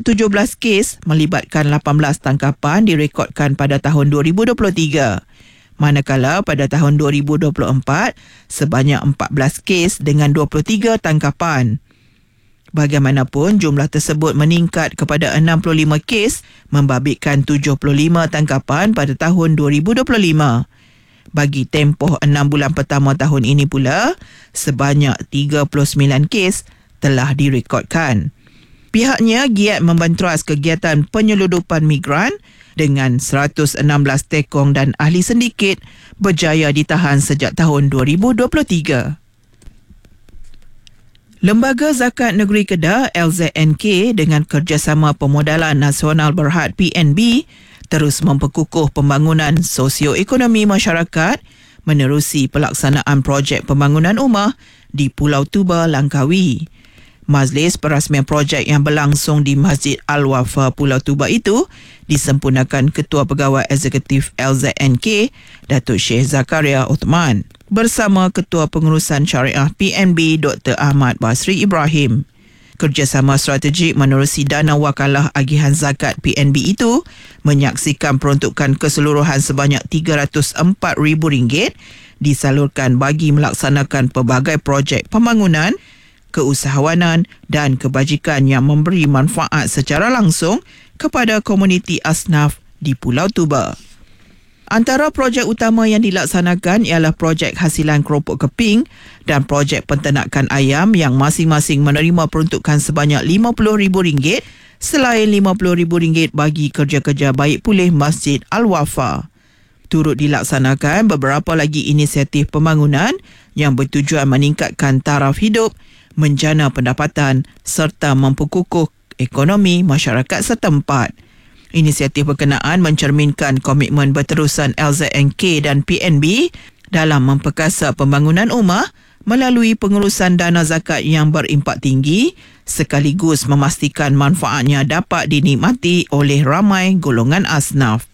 17 kes melibatkan 18 tangkapan direkodkan pada tahun 2023. Manakala pada tahun 2024, sebanyak 14 kes dengan 23 tangkapan. Bagaimanapun, jumlah tersebut meningkat kepada 65 kes membabitkan 75 tangkapan pada tahun 2025. Bagi tempoh 6 bulan pertama tahun ini pula, sebanyak 39 kes telah direkodkan. Pihaknya giat membenteras kegiatan penyeludupan migran dengan 116 tekong dan ahli sindiket berjaya ditahan sejak tahun 2023. Lembaga Zakat Negeri Kedah LZNK dengan Kerjasama Pemodalan Nasional Berhad PNB terus memperkukuh pembangunan sosioekonomi masyarakat menerusi pelaksanaan projek pembangunan rumah di Pulau Tuba, Langkawi. Majlis perasmian projek yang berlangsung di Masjid Al-Wafa Pulau Tuba itu disempurnakan Ketua Pegawai Eksekutif LZNK, Datuk Syekh Zakaria Uthman, bersama Ketua Pengurusan Syariah PNB Dr. Ahmad Basri Ibrahim. Kerjasama strategik menerusi dana wakalah agihan zakat PNB itu menyaksikan peruntukan keseluruhan sebanyak RM304,000 disalurkan bagi melaksanakan pelbagai projek pembangunan, keusahawanan dan kebajikan yang memberi manfaat secara langsung kepada komuniti asnaf di Pulau Tuba. Antara projek utama yang dilaksanakan ialah projek hasilan keropok keping dan projek penternakan ayam yang masing-masing menerima peruntukan sebanyak RM50,000 selain RM50,000 bagi kerja-kerja baik pulih Masjid Al-Wafa. Turut dilaksanakan beberapa lagi inisiatif pembangunan yang bertujuan meningkatkan taraf hidup, menjana pendapatan serta memperkukuh ekonomi masyarakat setempat. Inisiatif berkenaan mencerminkan komitmen berterusan LZNK dan PNB dalam memperkasa pembangunan rumah melalui pengurusan dana zakat yang berimpak tinggi sekaligus memastikan manfaatnya dapat dinikmati oleh ramai golongan asnaf.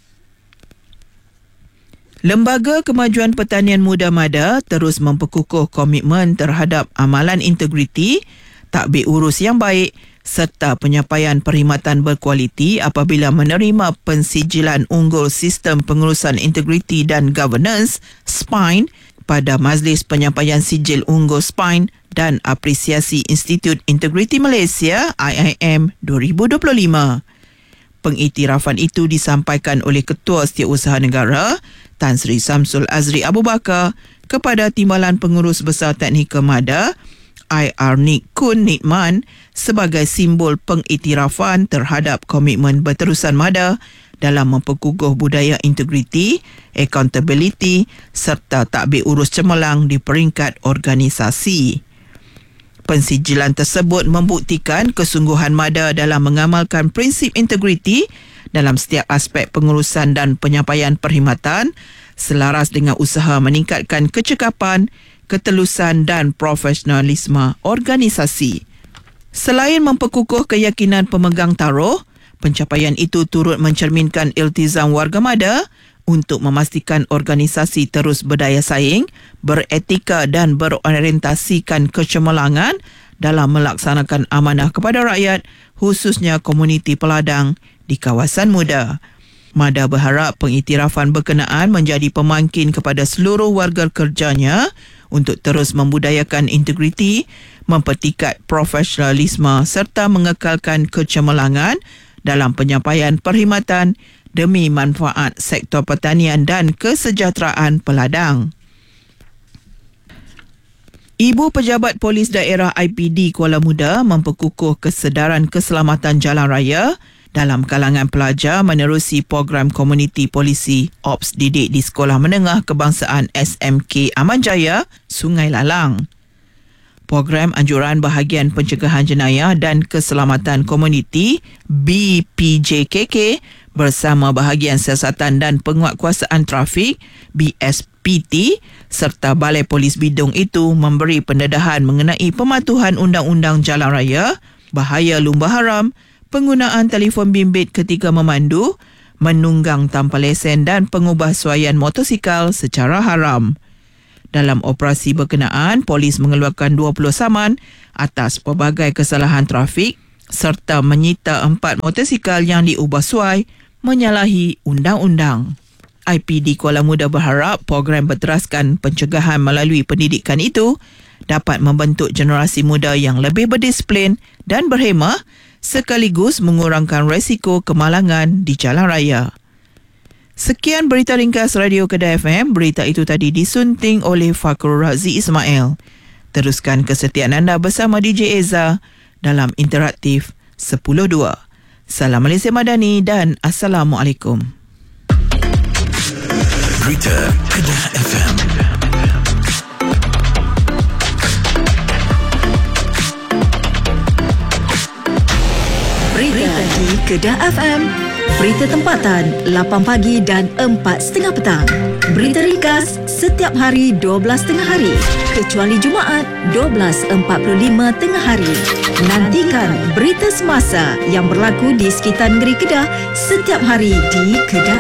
Lembaga Kemajuan Pertanian Muda MADA terus memperkukuh komitmen terhadap amalan integriti, tadbir urus yang baik serta penyampaian perkhidmatan berkualiti apabila menerima pensijilan unggul Sistem Pengurusan Integriti dan Governance (SPINE) pada Majlis Penyampaian Sijil Unggul SPINE dan Apresiasi Institut Integriti Malaysia IIM 2025. Pengiktirafan itu disampaikan oleh Ketua Setiausaha Negara Tan Sri Samsul Azri Abu Bakar kepada Timbalan Pengurus Besar Teknikal MADA IR Nik Kun Nitman sebagai simbol pengiktirafan terhadap komitmen berterusan MADA dalam memperkukuh budaya integriti, accountability serta tadbir urus cemerlang di peringkat organisasi. Pensijilan tersebut membuktikan kesungguhan MADA dalam mengamalkan prinsip integriti dalam setiap aspek pengurusan dan penyampaian perkhidmatan selaras dengan usaha meningkatkan kecekapan, ketelusan dan profesionalisme organisasi. Selain memperkukuh keyakinan pemegang taruh, pencapaian itu turut mencerminkan iltizam warga MADA untuk memastikan organisasi terus berdaya saing, beretika dan berorientasikan kecemerlangan dalam melaksanakan amanah kepada rakyat, khususnya komuniti peladang di kawasan muda. MADA berharap pengiktirafan berkenaan menjadi pemangkin kepada seluruh warga kerjanya untuk terus membudayakan integriti, mempertingkat profesionalisme serta mengekalkan kecemerlangan dalam penyampaian perkhidmatan demi manfaat sektor pertanian dan kesejahteraan peladang. Ibu Pejabat Polis Daerah IPD Kuala Muda memperkukuh kesedaran keselamatan jalan raya dalam kalangan pelajar menerusi program komuniti polisi Ops Didik di Sekolah Menengah Kebangsaan SMK Aman Jaya, Sungai Lalang. Program Anjuran Bahagian Pencegahan Jenayah dan Keselamatan Komuniti BPJKK bersama Bahagian Siasatan dan Penguatkuasaan Trafik BSPT serta Balai Polis Bidung itu memberi pendedahan mengenai pematuhan Undang-Undang Jalan Raya, bahaya lumba haram, penggunaan telefon bimbit ketika memandu, menunggang tanpa lesen dan pengubahsuaian motosikal secara haram. Dalam operasi berkenaan, polis mengeluarkan 20 saman atas pelbagai kesalahan trafik serta menyita 4 motosikal yang diubah suai menyalahi undang-undang. IPD Kuala Muda berharap program berteraskan pencegahan melalui pendidikan itu dapat membentuk generasi muda yang lebih berdisiplin dan berhemah sekaligus mengurangkan resiko kemalangan di jalan raya. Sekian berita ringkas Radio Kedah FM. Berita itu tadi disunting oleh Fakrul Razi Ismail. Teruskan kesetiaan anda bersama DJ Eza dalam Interaktif 10.2. Salam Malaysia Madani dan Assalamualaikum. Berita Kedah FM. Berita di Kedah FM. Berita tempatan 8 pagi dan 4.30 petang. Berita ringkas setiap hari 12.30 hari kecuali Jumaat 12.45 tengah hari. Nantikan berita semasa yang berlaku di sekitar negeri Kedah setiap hari di Kedah